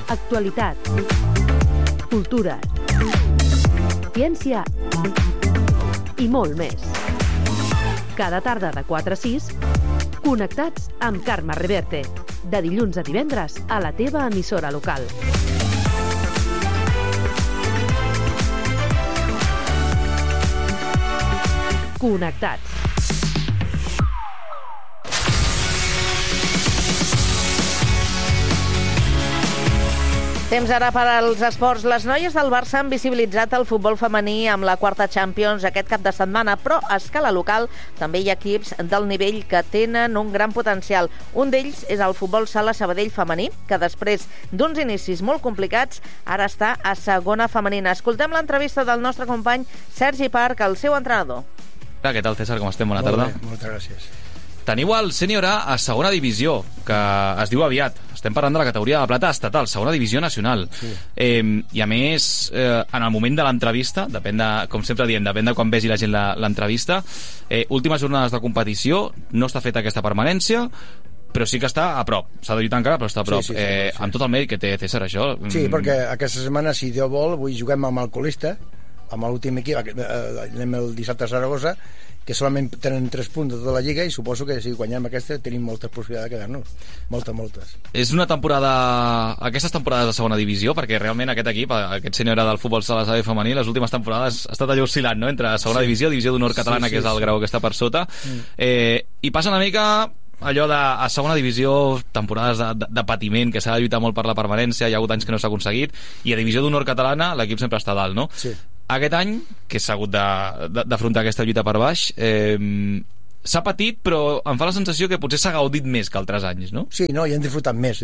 actualitat, cultura, ciència i molt més. Cada tarda de 4 a 6, connectats amb Carme Reverte, de dilluns a divendres a la teva emissora local. Connectats. Temps ara per als esports. Les noies del Barça han visibilitzat el futbol femení amb la quarta Champions aquest cap de setmana, però a escala local també hi ha equips del nivell que tenen un gran potencial. Un d'ells és el Futbol Sala Sabadell femení, que després d'uns inicis molt complicats ara està a segona femenina. Escoltem l'entrevista del nostre company Sergi Parc, el seu entrenador. Què tal, César? Com estem? Bona tarda. Molt bé, moltes gràcies. Teniu el sènior A segona divisió, que es diu aviat. Estem parlant de la categoria de plata estatal, segona divisió nacional. Sí. I a més, en el moment de l'entrevista, depèn de, com sempre diem, depèn de quan vegi la gent l'entrevista, últimes jornades de competició, no està feta aquesta permanència, però sí que està a prop. S'ha de lluitar encara, però està a prop. Sí. Amb tot el mèrit que té César, això. Sí, perquè aquesta setmana, si Déu vol, avui juguem amb el colista, amb l'últim equip, anem el dissabte a Saragossa, que solament tenen 3 punts de tota la lliga, i suposo que si guanyem aquesta tenim moltes possibilitats de quedar-nos. Moltes. És una temporada, aquestes temporades de segona divisió, perquè realment aquest equip, aquest sènior del futbol sala Sabadell femení, les últimes temporades ha estat allò oscil·lant, no?, entre segona divisió d'honor catalana, que és el grau que està per sota, i passa una mica allò de a segona divisió, temporades de patiment, que s'ha de lluitar molt per la permanència, hi ha hagut anys que no s'ha aconseguit, i a divisió d'honor catalana l'equip sempre està dalt, no? Sí. Aquest any, que s'ha hagut d'afrontar aquesta lluita per baix, s'ha patit, però em fa la sensació que potser s'ha gaudit més que altres anys, no? Sí, no, i hem disfrutat més.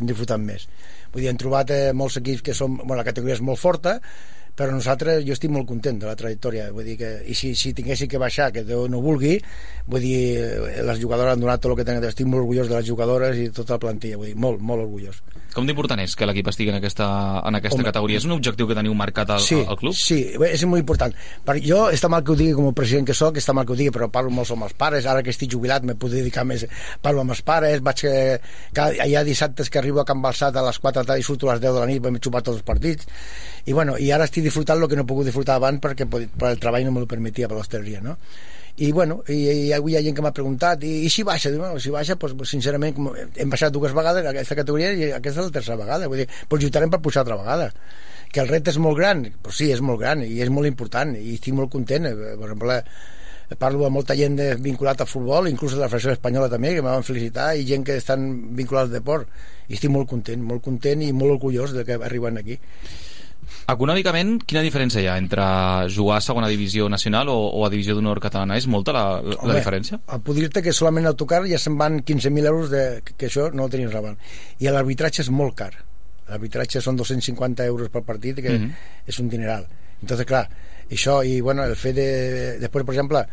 Vull dir, hem trobat molts equips que són... Bueno, la categoria és molt forta, però nosaltres, jo estic molt content de la trajectòria, vull dir que, i si tinguessin que baixar, que Déu no vulgui, vull dir, les jugadores han donat tot el que tenen, estic molt orgullós de les jugadores i tota la plantilla, vull dir, molt orgullós. Com d'important és que l'equip estigui en aquesta categoria? És un objectiu que teniu marcat al club? Sí, és molt important. Jo, està mal que ho digui com a president que soc, està mal que ho digui, però parlo molt amb els pares, ara que estic jubilat me puc dedicar més, parlo amb els pares, hi ha dissabtes que arribo a Can Balsat a les 4 de la tarda i surto a les 10 de la nit, m'he xupat tots els partits, i bueno, i ara estic disfrutant el que no he pogut disfrutar abans perquè el treball no me lo permetia per l'hostaleria, no? I bueno, i avui hi ha gent que m'ha preguntat i si baixa? Bueno, si baixa, pues, sincerament hem baixat 2 vegades aquesta categoria i aquesta és la tercera vegada, vull dir, pues lluitarem per pujar altra vegada. Que el repte és molt gran, pues sí, és molt gran i és molt important i estic molt content. Per exemple, parlo amb molta gent vinculat al futbol, inclús de la Federació Espanyola també, que m'han felicitat, i gent que estan vinculats al deport, i estic molt content i molt orgullós de que arriben aquí. Econòmicament, quina diferència hi ha entre jugar a segona divisió nacional o a divisió d'honor catalana? És molta la diferència? Puc dir-te que solament al tocar ja se'n van 15.000 euros, que això no ho tenies abans. I l'arbitratge és molt car. L'arbitratge són 250 euros per partit, que és un dineral. Entonces, clar, això, i bueno, el fet de... Després, per exemple,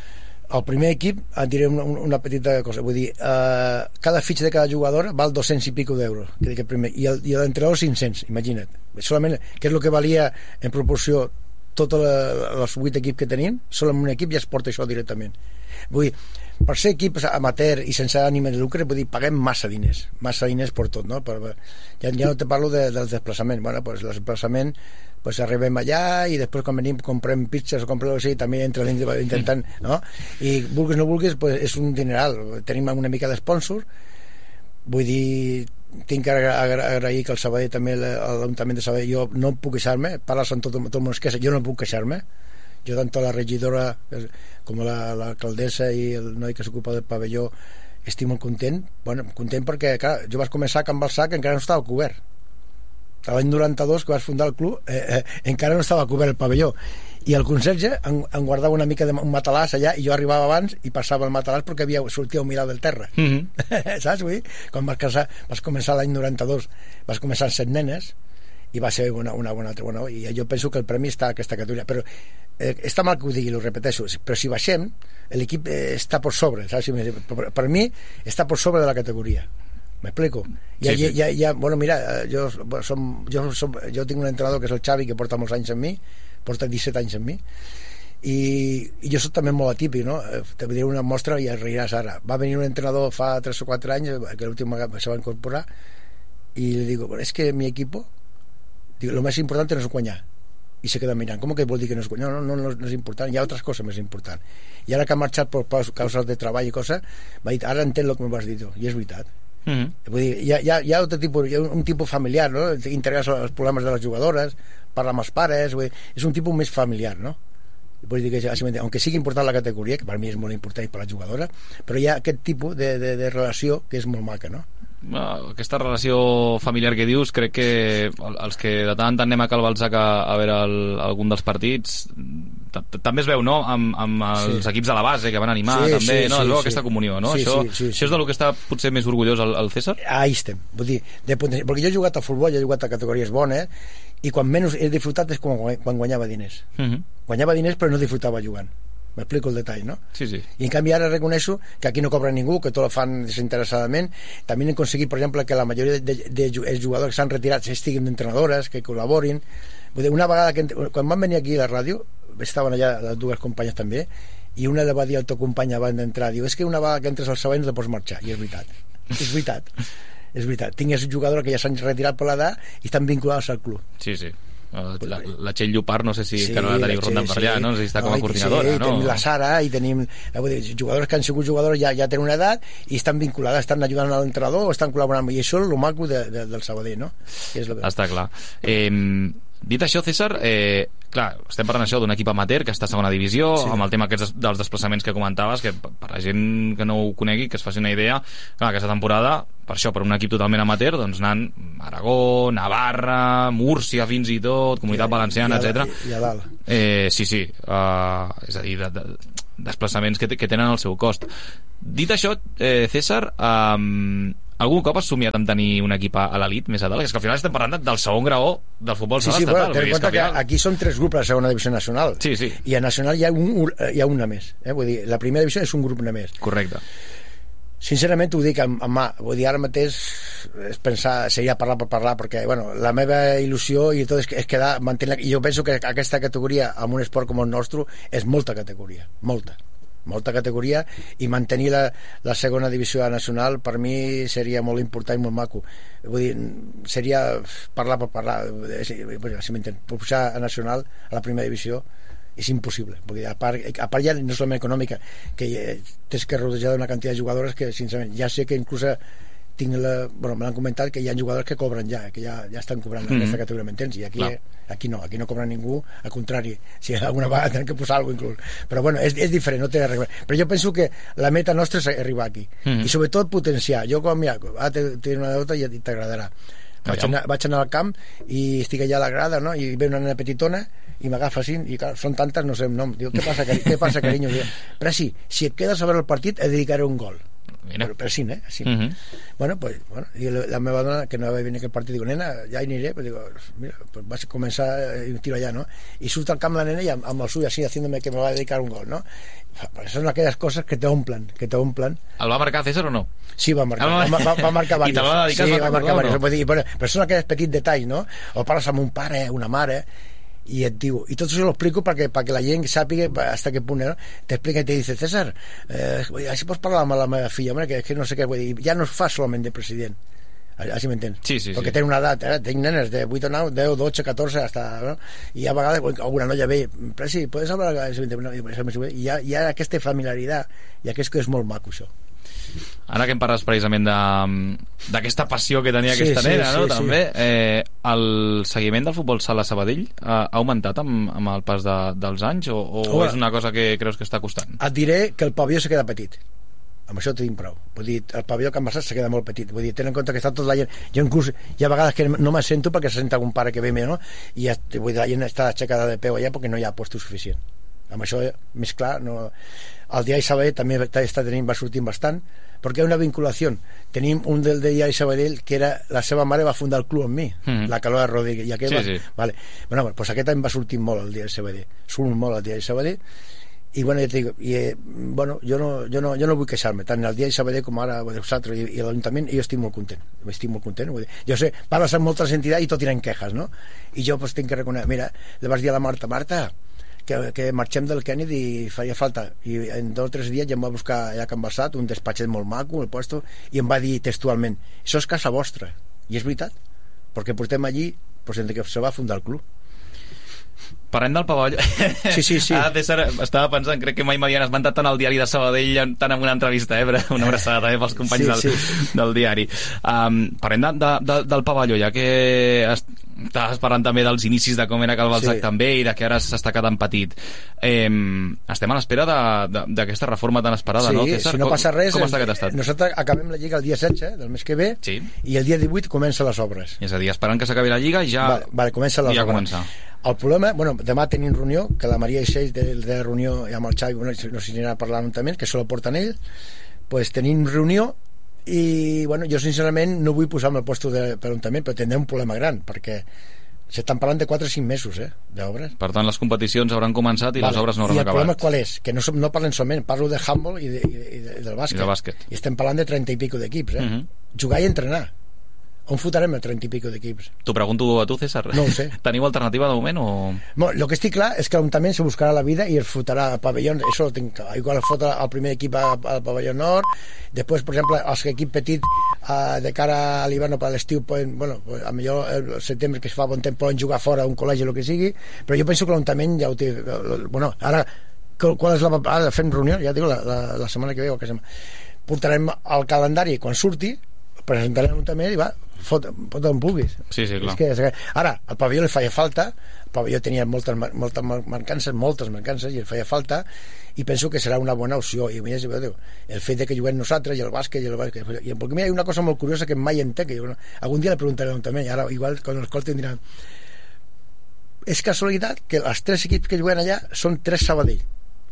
el primer equip, et diré una petita cosa, vull dir, cada fitxa de cada jugador val 200 i pico d'euros, i l'entrenador 500, imagina't. Solament, que és el que valia en proporció tots els 8 equips que tenim, solament un equip ja es porta això directament. Vull dir, per ser equips amateur i sense ànima de lucre, vull dir, paguem massa diners per tot, no? Ja no te parlo del desplaçament. Bueno, pues el desplaçament, pues arribem allà i després quan venim comprem pizzas o comprem i també entra intentant, no? I vulguis no vulguis, pues és un dineral. Tenim una mica d'espònsor, vull dir, tinc que agrair que el Sabadell també, l'Ajuntament de Sabadell, jo no puc queixar-me, parles amb tot el món es queixa, jo no puc queixar-me. Jo tant la regidora com l'alcaldessa i el noi que s'ocupa del pavelló estic molt content. Bueno, content perquè, clar, jo vaig començar a Can Balsà que encara no estava cobert. L'any 92 que vaig fundar el club encara no estava cobert el pavelló, i el conserge em guardava una mica d'un matalàs allà i jo arribava abans i passava el matalàs perquè sortia un mirar del terra. Saps? Vull dir? Quan vas començar l'any 92 vas començar amb 7 nenes i va ser una bona, i jo penso que el premi està a aquesta categoria, però està mal que ho digui, ho repeteixo, però si baixem l'equip està per sobre, saps? Per mi està per sobre de la categoria. ¿Me explico? Bueno, mira, jo tinc un entrenador que és el Xavi, que porta molts anys amb mi, porta 17 anys amb mi, i jo soc també molt atípic, no? Te diré una mostra i et reiràs ara. Va venir un entrenador fa 3 o 4 anys, que l'últim se va incorporar, y le digo, es que mi equipo Digo, lo més important no és guanyar. I se queda mirant, com que vol dir que no és guanyar? No és important, hi ha altres coses més importants. I ara que ha marxat per causes de treball i coses, m'ha dit, ara entenc el que m'ho vas dir tu, i és veritat. Vull dir, hi ha un tipus familiar, no? Interessa els problemes de les jugadores, parla amb els pares, vull dir, és un tipus més familiar, no? Vull dir que, aunque sigui important la categoria, que per mi és molt important i per la jugadora, però hi ha aquest tipus de relació que és molt maca, no? Aquesta relació familiar que dius, crec que els que de tant en tant anem a Cal Balzac a veure algun dels partits també es veu, no? Amb els equips de la base que van animar, també, no? Es veu aquesta comunió, no? Això és del que està potser més orgullós el César? Ahí estem, vull dir, perquè jo he jugat a futbol, he jugat a categories bones, i quan menys he disfrutat és quan guanyava diners. Guanyava diners però no disfrutava jugant. M'explico el detall, no? Sí. I en canvi ara reconeixo que aquí no cobra ningú, que tot ho fan desinteressadament. També hem aconseguit, per exemple, que la majoria de jugadors que s'han retirat estiguin d'entrenadores, que col·laborin. Una vegada quan van venir aquí a la ràdio, estaven allà les dues companyes també, i una le va dir al teu company abans d'entrar, diu, és que una vegada que entres al següent no pots marxar, i és veritat. És veritat, tinc jugadors que ja s'han retirat per l'edat i estan vinculats al club. Sí. La Txell Llopart, no sé si que no la tenim rondant per allà, no sé si està com a coordinadora, no? Tenim la Sara i tenim jugadors que han sigut jugadors ja tenen una edat i estan vinculades, estan ajudant a l'entrenador o estan col·laborant, i això és el maco del Sabadell, no? Està clar. Dit això, César, clar, estem parlant això d'un equip amateur que està a segona divisió, amb el tema aquests dels desplaçaments que comentaves, que per la gent que no ho conegui, que es faci una idea, clar, aquesta temporada, per això, per un equip totalment amateur, doncs anant a Aragó, Navarra, Múrcia fins i tot, Comunitat Valenciana, etc. I a dalt. Sí, és a dir, desplaçaments que tenen el seu cost. Dit això, César, algun cop has somiat amb tenir un equip a l'elit més a dalt? És que al final estem parlant del segon graó del futbol sala estatal. Ten en compte que aquí són 3 grups a la segona divisió nacional. Sí. I a nacional hi ha una més. Vull dir, la primera divisió és un grup només. Correcte. Sincerament ho dic amb mà, vull dir, ara mateix és pensar, seria parlar per parlar, perquè bueno, la meva il·lusió i tot és quedar, mantenir, i jo penso que aquesta categoria en un esport com el nostre és molta categoria, molta categoria, i mantenir la segona divisió nacional per mi seria molt important i molt maco. Vull dir, seria parlar per parlar, si m'entén, pujar a nacional a la primera divisió és impossible, perquè a part ja no solament econòmica, que tens que rodejar d'una quantitat de jugadores que sincerament ja sé que inclús me l'han comentat que hi ha jugadors que cobren que ja estan cobrant aquesta categoria, m'entens? I aquí no cobra ningú, al contrari, si alguna vegada tenen que posar alguna cosa inclús, però bueno, és diferent, no té res, però jo penso que la meta nostra és arribar aquí i sobretot potenciar. Jo quan mira, tens una nota i t'agradarà, vaig anar al camp i estic allà a la grada, no? I ve una nena petitona i m'agafa així, i clar, són tantes, no sé el nom. Diu, què passa, carinyo? Però sí, si et quedes a veure el partit et dedicaré un gol. Però sí, així. Bueno, i la meva dona, que no va venir aquell partit, diu, nena, ja hi aniré, però digo, mira, pues vas a començar un tiro allà, no? I surt al camp la nena i amb el suyo así, haciéndome que me va a dedicar un gol, no? Són aquelles coses que te omplen. El va marcar César o no? Sí, va marcar diversos. I te va dedicar? Sí, va marcar diversos. Però són aquells petits detalls, no? O parles amb un pare, una mare, y et diu, y todo eso lo explico para que la gent sàpiga hasta qué punt, ¿no? Te explica y te dice, César, així pots parlar amb la meva filla, hombre, que no sé què, ja no es fa solament de president, així m'entens? Sí. Perquè té una edat, tinc nenes de 8 o 9, 10, 12, 14 hasta, ¿no? I a vegades alguna noia ve, però sí, puedes hablar, i hi ha aquesta familiaritat i aquest que és molt maco, això. Ara que em parles precisament d'aquesta passió que tenia aquesta nena, no? També el seguiment del futbol sala Sabadell ha augmentat amb el pas dels anys o és una cosa que creus que està costant? Et diré que el pavelló se queda petit, amb això t'ho dic prou. Vull dir, el pavelló Can Bassat se queda molt petit, vull dir, ten en compte que està tot la gent, jo inclús hi ha vegades que no me sento perquè se senta algun pare que ve més, no? I vull dir, la gent està aixecada de peu allà perquè no hi ha puesto suficient. Amb això més clar, no. El Diari Sabadell també va sortint bastant, perquè hi ha una vinculació. Tenim un del Diari Sabadell que era, la seva mare va fundar el club amb mi, la Calora Rodríguez, i aquest vale. Bueno, pues aquest any va sortir molt el Diari Sabadell, surt molt el Diari Sabadell, i bueno, ja et dic, jo no vull queixar-me, tant el Diari Sabadell com ara vosaltres i l'Ajuntament, i jo estic molt content, vull dir, jo sé, parles amb moltes entitats i tot tiren quejas, no? I jo pues tinc que reconèixer, mira, le vas dir a la Marta, que marxem del Kennedy i faria falta, i en 2 o 3 dies ja em va buscar allà a Can Bassat un despatxet molt maco, el puesto, i em va dir textualment, això és casa vostra, i és veritat, perquè portem allí pues entre que se va fundar el club. Parlem del pavelló. Sí. Estava pensant, crec que mai m'havien esmentat tant el diari de Sabadell, tant en una entrevista, però una abraçada també pels companys del diari. Parlem del pavelló, ja que estaves parlant també dels inicis de com era Cal Balzac també, i de que ara s'està quedant petit. Estem a l'espera d'aquesta reforma tan esperada, no, César? Si no passa res, com està aquest estat? nosaltres acabem la Lliga el dia 16 del mes que ve, i el dia 18 comencen les obres. És a dir, esperant que s'acabi la Lliga ja... Vale, comença les obres. El problema, demà tenim reunió, que la Maria Ixell de reunió amb el Xavi, no sé si anirà a parlar l'Ajuntament, que això la porten ell, pues tenim reunió i, jo sincerament no vull posar-me al lloc de l'Ajuntament, però tindrem un problema gran, perquè s'estan parlant de 4 o 5 mesos d'obres. Per tant, les competicions hauran començat i les obres no hauran acabat. I el problema qual és? Que no parlem solament, parlo de handball i del bàsquet. I estem parlant de 30 i pico d'equips, jugar i entrenar. On fotrem el 30 i pico d'equips? T'ho pregunto a tu, César. No ho sé. Teniu alternativa de moment o...? El que estic clar és que l'Ajuntament se buscarà la vida i es fotrà al pavelló, això ho tinc clar. Igual fotrà el primer equip al pavelló nord, després, per exemple, els equip petit de cara a l'hivern o per l'estiu poden, a millor el setembre que es fa bon temps poden jugar fora a un col·legi o el que sigui, però jo penso que l'Ajuntament ja ho té... Ara, quan és ara fem reunió, ja dic la setmana que ve o que portarem el calendari quan surti, presentarem l'Ajuntament i va, fot on vulguis. Sí, clar. Ara, al pavelló li feia falta, el pavelló tenia moltes mancances i li feia falta, i penso que serà una bona opció. I el fet de que juguem nosaltres i el bàsquet perquè mira, hi ha una cosa molt curiosa que mai entenc, que algun dia li preguntaré a l'Ajuntament, ara igual quan l'escolten diran, és casualitat que els 3 equips que juguen allà són 3 Sabadell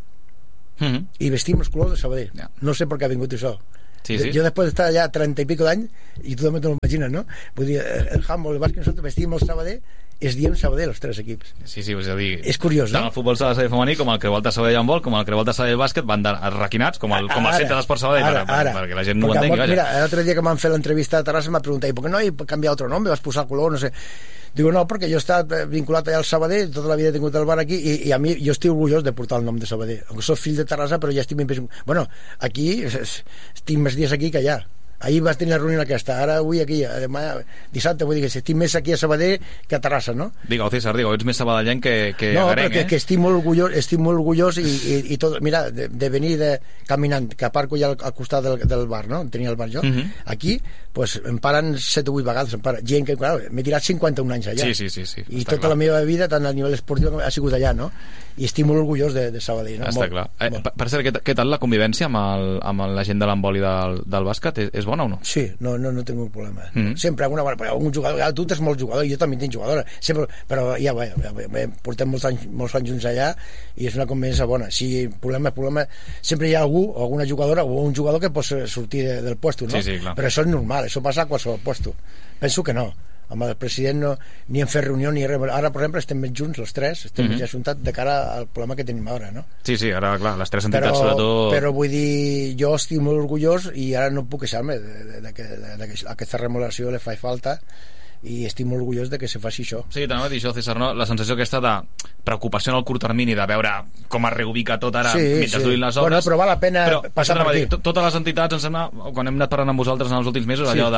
i vestim els colors de Sabadell. No sé per què ha vingut això. Jo després d'estar allà 30 i pico d'anys, i tu també t'ho imagines, no? Vull dir, el handball, el bàsquet, nosaltres vestim el Sabadell, es diem Sabadell els 3 equips. Sí, és a dir, és curiós, tant el futbol Sabadell femení com el Creuat de Sabadell handball, com el Creuat de Sabadell bàsquet van requinats com el centre d'esport Sabadell, perquè la gent no ho entengui. Mira, l'altre dia que m'han fet l'entrevista a Terrassa m'ha preguntat, per què no hi canviar otro nom, vas posar color, no sé. Digo, no, perquè jo he estat vinculat allà al Sabadell, tota la vida he tingut el bar aquí, i a mi, jo estic orgullós de portar el nom de Sabadell. Soc fill de Terrassa, però ja estic ben pes... aquí estic més dies aquí que allà. Ahir vas tenir la reunió aquesta, ara avui aquí, demà, dissabte, vull dir que estic més aquí a Sabadell que a Terrassa, no? Digue-ho, César, ets més sabadellenc que no, agarenc, però que estic molt orgullós i tot, mira, de venir caminant, que aparco ja al costat del bar, no? Tenia el bar jo, aquí, pues em paren 7 o 8 vegades, gent que, clar, m'he tirat 51 anys allà. Sí. I tota la meva vida, tant a nivell esportiu, ha sigut allà, no? I estic molt orgullós de Sabadell, no? Està clar. Per cert, què tal la convivència amb la gent de l'handbol i del bàsquet? És bona o no? Sí, no tinc un problema. Sempre un jugador, tu tens molt jugador, jo també tinc jugadora, sempre, però ja portem molts anys junts allà i és una convivència bona. Si problema, sempre hi ha algú o alguna jugadora o un jugador que pot sortir del puesto, no? Sí, clar. Però això és normal, això passa a qualsevol puesto. Penso que no. Amb el president ni hem fet reunió ni res. Ara, per exemple, estem més junts, els 3, estem més ajuntats de cara al problema que tenim ara, no? Sí, ara, clar, les 3 entitats, sobretot... Però vull dir, jo estic molt orgullós i ara no puc queixar-me de que aquesta remodelació li fa falta i estic molt orgullós de que se faci això. Sí, també va dir això, César, no? La sensació aquesta de preocupació en el curt termini, de veure com es reubica tot ara mentre durin les obres. Però val la pena passar per aquí. Totes les entitats, em sembla, quan hem anat parlant amb vosaltres en els últims mesos, allò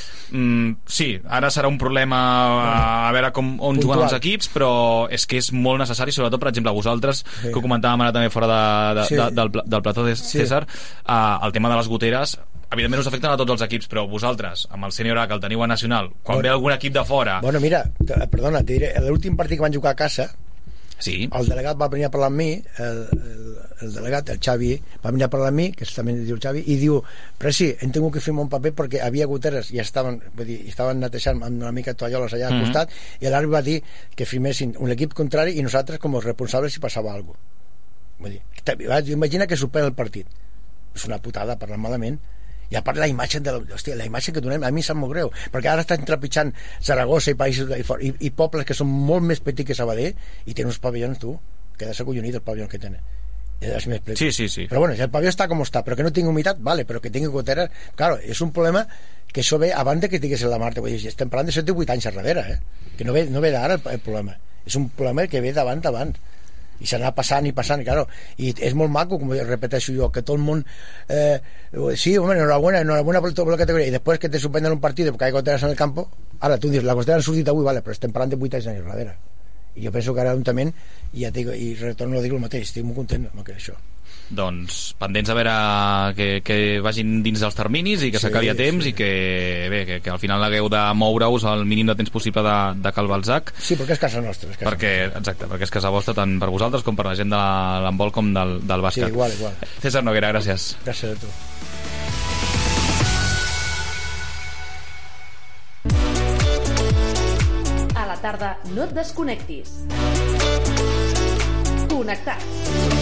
de sí, ara serà un problema a veure on juguen els equips, però és que és molt necessari, sobretot, per exemple, vosaltres, que ho comentàvem ara també fora del plató de César, el tema de les goteres. Evidentment us afecten a tots els equips, però vosaltres, amb el Sènior A, que el teniu a Nacional, quan ve algun equip de fora... Mira, perdona, te diré, l'últim partit que van jugar a casa, el delegat va venir a parlar amb mi, el delegat, el Xavi, va venir a parlar amb mi, que també diu Xavi, i diu, però sí, hem tingut que firmar un paper perquè havia goteres i estaven netejant amb una mica tovalloles allà al costat, i l'àrbitre va dir que firmessin un equip contrari i nosaltres com els responsables si passava alguna cosa. Vull dir, imagina que supera el partit. És una putada, parlant malament. I a part la imatge que donem a mi sap molt greu, perquè ara estan trepitjant Saragossa i països i pobles que són molt més petits que Sabadell i tenen uns pavellons, tu, que ha de ser collonit els pavellons que tenen. Sí. Però bueno, si el pavelló està com està, però que no tingui humitat, vale, però que tingui goteres, claro, és un problema que això ve abans de que estigués en la Marta, vull dir, estem parlant de 7 o 8 anys a darrere, que no ve d'ara el problema, és un problema que ve d'abans i s'anà passant, i claro, i és molt maco, com repeteixo jo, que tot el món sí, home, enhorabuena per tota la categoria, y después que te suspenden un partido porque hay goteras en el campo, Ara, tu dius, la qüestió han sortit avui, vale, però estem parlant de 8 anys darrere. I jo penso que ara juntament, i retorno a dir el mateix, estic molt content amb això. Doncs pendents a veure que vagin dins dels terminis i que s'acabi a temps, i que al final hagueu de moure-us el mínim de temps possible de Cal Balzac. Sí, perquè és casa nostra. Perquè és casa vostra tant per vosaltres com per la gent de l'handbol com del bàsquet. Sí, igual. César Noguera, gràcies. Gràcies a tu. A la tarda no et desconnectis. Connectats.